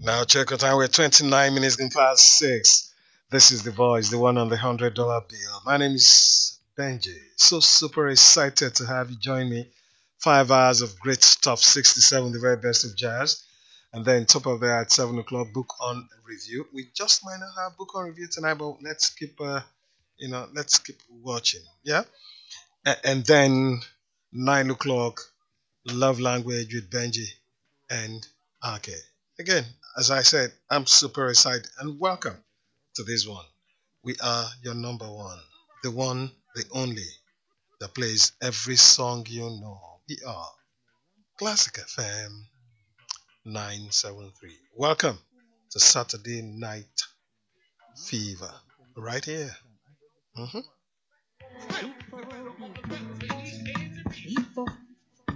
Now check your time. We're 29 minutes in past 6. This is the voice, the one on the $100 bill. My name is Benji. So super excited to have you join me. 5 hours of great stuff, 67, the very best of jazz. And then top of that at 7 o'clock, book on review. We just might not have book on review tonight, but let's keep watching. Yeah. And then 9 o'clock, love language with Benji and RK. Again, as I said, I'm super excited and welcome to this one. We are your number one, the one, the only, that plays every song you know. We are Classic FM 973. Welcome to Saturday Night Fever, right here. Mhm.